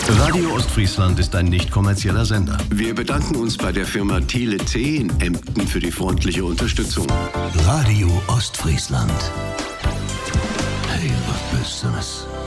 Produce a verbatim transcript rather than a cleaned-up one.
Radio Ostfriesland ist ein nicht kommerzieller Sender. Wir bedanken uns bei der Firma Tele-T in Emden für die freundliche Unterstützung. Radio Ostfriesland. Hey, was Besseres.